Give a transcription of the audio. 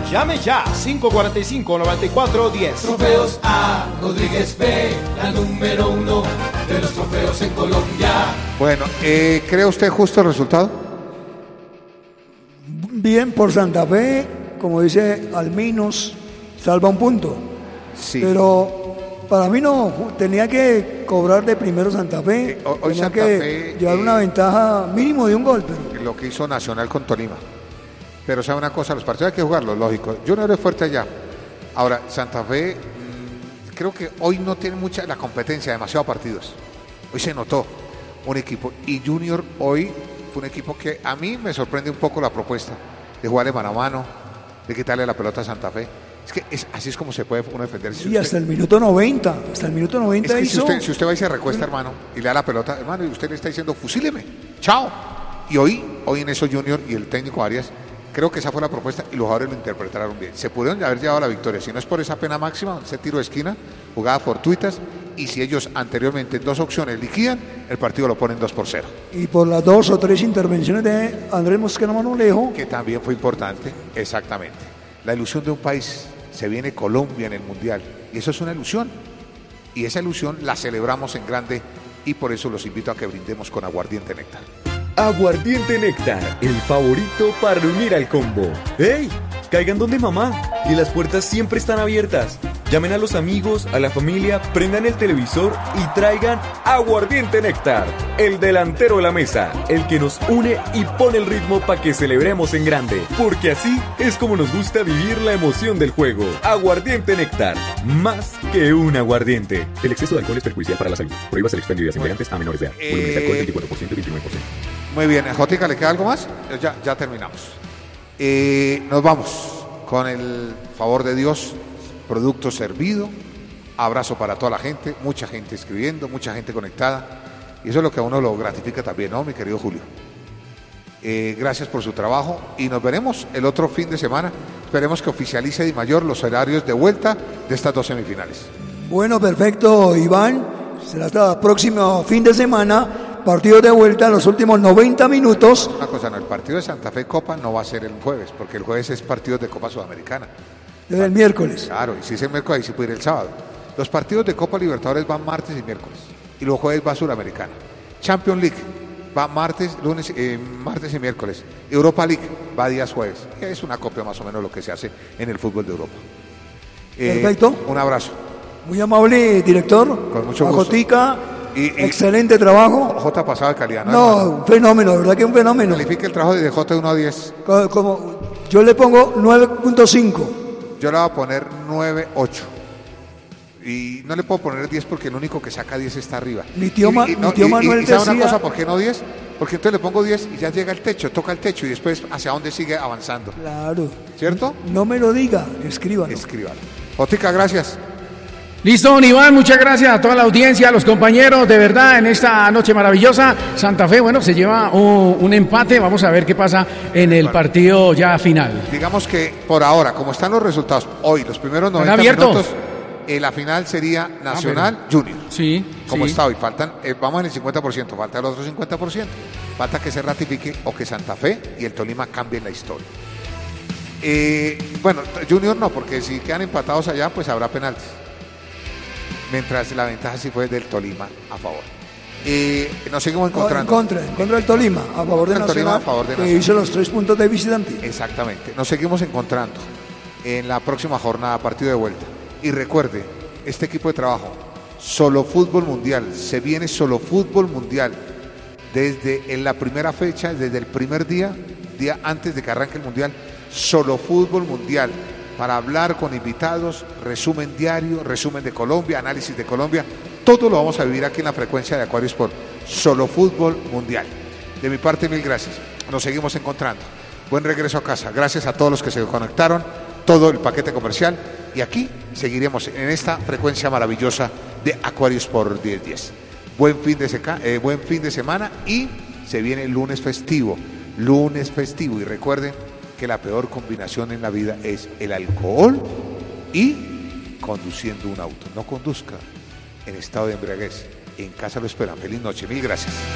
Llame ya, 545-9410. Trofeos A. Rodríguez B, la número 1 de los trofeos en Colombia. Bueno, ¿cree usted justo el resultado? Bien por Santa Fe, como dice Alminos, salva un punto. Sí. Pero para mí no, tenía que cobrar de primero Santa Fe, Hoy tenía Santa que Fe, llevar una ventaja mínimo de un gol. Pero lo que hizo Nacional con Tolima. Pero sabe una cosa, los partidos hay que jugarlos, lógico. Junior es fuerte allá. Ahora, Santa Fe, creo que hoy no tiene mucha la competencia, demasiados partidos. Hoy se notó un equipo. Y Junior hoy fue un equipo que a mí me sorprende un poco la propuesta de jugarle mano a mano, de quitarle la pelota a Santa Fe. Es que así es como se puede uno defender. y hasta el minuto 90, Es que hizo... si usted va y se recuesta, hermano, y le da la pelota, hermano, y usted le está diciendo, fusíleme, chao. Y hoy en eso Junior y el técnico Arias, creo que esa fue la propuesta y los jugadores lo interpretaron bien. Se pudieron haber llevado la victoria, si no es por esa pena máxima, ese tiro de esquina, jugadas fortuitas, y si ellos anteriormente en 2 opciones liquidan, el partido lo ponen 2-0. Y por las 2 o 3 intervenciones de Andrés Mosquera Manolejo, Que también fue importante, exactamente. La ilusión de un país, se viene Colombia en el Mundial, y eso es una ilusión. Y esa ilusión la celebramos en grande, y por eso los invito a que brindemos con aguardiente néctar. Aguardiente Néctar, el favorito para reunir al combo. ¡Ey! Caigan donde mamá, y las puertas siempre están abiertas. Llamen a los amigos, a la familia, prendan el televisor y traigan Aguardiente Néctar, el delantero de la mesa, el que nos une y pone el ritmo para que celebremos en grande. Porque así es como nos gusta vivir la emoción del juego. Aguardiente Néctar, más que un aguardiente. El exceso de alcohol es perjudicial para la salud. Prohíbas el expendio de ideas embriagantes a menores de edad. Volúmenes de alcohol 24% y 29%. Muy bien, Jotica, ¿le queda algo más? Ya terminamos. Nos vamos con el favor de Dios, producto servido, abrazo para toda la gente, mucha gente escribiendo, mucha gente conectada, y eso es lo que a uno lo gratifica también, ¿no, mi querido Julio? Gracias por su trabajo y nos veremos el otro fin de semana. Esperemos que oficialice Di Mayor los horarios de vuelta de estas 2 semifinales. bueno, perfecto, Iván, será hasta el próximo fin de semana. Partido de vuelta en los últimos 90 minutos. Una cosa, no, el partido de Santa Fe Copa no va a ser el jueves, porque el jueves es partido de Copa Sudamericana. Desde el miércoles. Claro, y si es el miércoles, ahí sí puede ir el sábado. Los partidos de Copa Libertadores van martes y miércoles, y los jueves va Sudamericana. Champions League va martes, martes y miércoles. Europa League va días jueves. Es una copia más o menos lo que se hace en el fútbol de Europa. Perfecto. Un abrazo. Muy amable, director. Con mucho gusto. Jotica. Excelente trabajo. J pasado de calidad. No, un fenómeno, ¿verdad que un fenómeno? Califique el trabajo de J de 1 a 10. Como, yo le pongo 9.5. Yo le voy a poner 9.8. Y no le puedo poner 10 porque el único que saca 10 está arriba. Mi tío Manuel ¿y sabe decía... una cosa? ¿Por qué no 10? Porque entonces le pongo 10 y ya llega el techo, toca el techo y después hacia dónde sigue avanzando. Claro. ¿Cierto? No me lo diga, escríbalo. Escríbalo. Jotica, gracias. Listo, don Iván, muchas gracias a toda la audiencia, a los compañeros, de verdad, en esta noche maravillosa. Santa Fe, bueno, se lleva un empate, vamos a ver qué pasa en el partido ya final. Digamos que por ahora, como están los resultados, hoy, los primeros 90 minutos, la final sería Nacional Junior. Sí. Como está hoy, faltan, vamos en el 50%, falta el otro 50%. Falta que se ratifique o que Santa Fe y el Tolima cambien la historia. Bueno, Junior no, porque si quedan empatados allá, pues habrá penaltis. Mientras la ventaja sí fue del Tolima a favor. Nos seguimos encontrando. En contra del Tolima, a favor de Nacional, que hizo los 3 puntos de visitante. Exactamente. Nos seguimos encontrando en la próxima jornada, partido de vuelta. Y recuerde, este equipo de trabajo, Solo Fútbol Mundial, se viene Solo Fútbol Mundial desde en la primera fecha, desde el primer día antes de que arranque el Mundial, Solo Fútbol Mundial, para hablar con invitados, resumen diario, resumen de Colombia, análisis de Colombia, todo lo vamos a vivir aquí en la frecuencia de Aquarius Sport, Solo Fútbol Mundial. De mi parte, mil gracias. Nos seguimos encontrando. Buen regreso a casa. Gracias a todos los que se conectaron, todo el paquete comercial, y aquí seguiremos en esta frecuencia maravillosa de Aquarius Sport 1010. Buen fin de semana y se viene el lunes festivo, y recuerden que la peor combinación en la vida es el alcohol y conduciendo un auto. No conduzca en estado de embriaguez. En casa lo esperan. Feliz noche. Mil gracias.